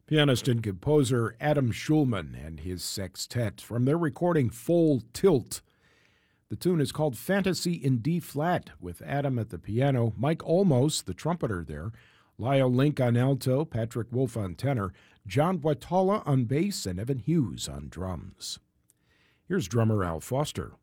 Pianist and composer Adam Schulman and his sextet from their recording Full Tilt. The tune is called Fantasy in D-flat, with Adam at the piano, Mike Olmos, the trumpeter there, Lyle Link on alto, Patrick Wolf on tenor, John Boitala on bass, and Evan Hughes on drums. Here's drummer Al Foster.